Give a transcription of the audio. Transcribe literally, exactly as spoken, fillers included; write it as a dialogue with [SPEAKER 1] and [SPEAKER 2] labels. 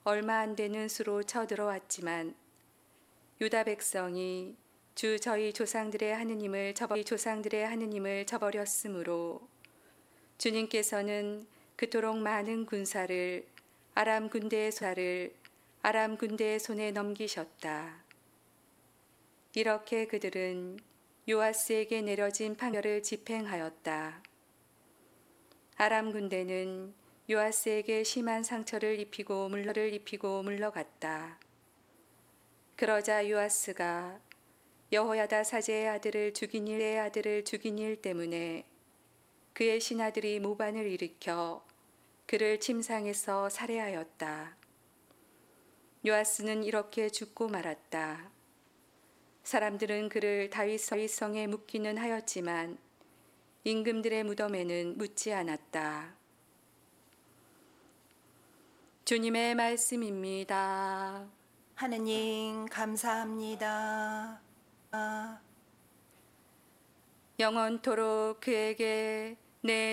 [SPEAKER 1] 얼마 안 되는 수로 쳐들어왔지만 유다 백성이 주 저희 조상들의 하느님을 저버 조상들의 하느님을 저버렸으므로 주님께서는 그토록 많은 군사를 아람 군대의 손을 아람 군대의 손에 넘기셨다. 이렇게 그들은 요아스에게 내려진 판결을 집행하였다. 아람 군대는 요아스에게 심한 상처를 입히고 물러를 입히고 물러갔다. 그러자 요아스가 여호야다 사제의 아들을 죽인 일의 아들을 죽인 일 때문에 그의 신하들이 모반을 일으켜 그를 침상에서 살해하였다. 요아스는 이렇게 죽고 말았다. 사람들은 그를 다윗성에 묻기는 하였지만 임금들의 무덤에는 묻지 않았다. 주님의 말씀입니다.
[SPEAKER 2] 하느님 감사합니다.
[SPEAKER 1] 영원토록 그에게 내